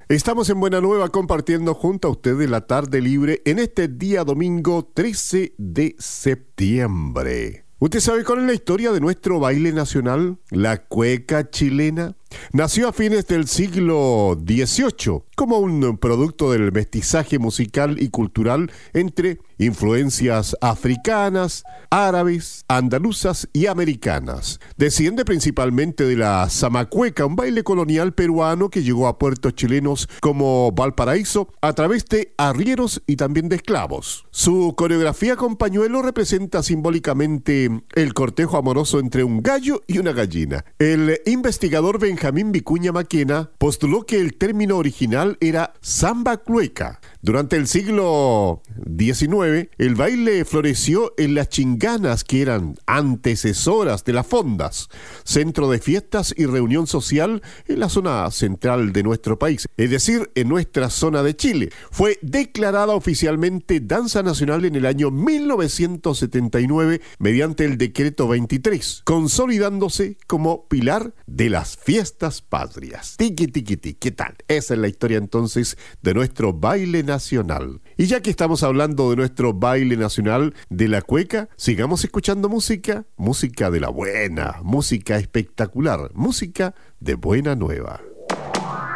Estamos en Buena Nueva compartiendo junto a ustedes la tarde libre en este día domingo 13 de septiembre. ¿Usted sabe cuál es la historia de nuestro baile nacional? La cueca chilena. Nació a fines del siglo XVIII como un producto del mestizaje musical y cultural entre influencias africanas, árabes, andaluzas y americanas. Desciende principalmente de la zamacueca, un baile colonial peruano que llegó a puertos chilenos como Valparaíso a través de arrieros y también de esclavos. Su coreografía con pañuelo representa simbólicamente el cortejo amoroso entre un gallo y una gallina. El investigador Benjamín Vicuña Maquena postuló que el término original era samba clueca. Durante el siglo XIX, el baile floreció en las chinganas, que eran antecesoras de las fondas, centro de fiestas y reunión social en la zona central de nuestro país, es decir, en nuestra zona de Chile. Fue declarada oficialmente danza nacional en el año 1979 mediante el decreto 23, consolidándose como pilar de las fiestas patrias. Tiki, tiki, tiki, ¿qué tal? Esa es la historia entonces de nuestro baile nacional. Y ya que estamos hablando de nuestro baile nacional de la cueca, sigamos escuchando música, música de la buena, música espectacular, música de Buena Nueva.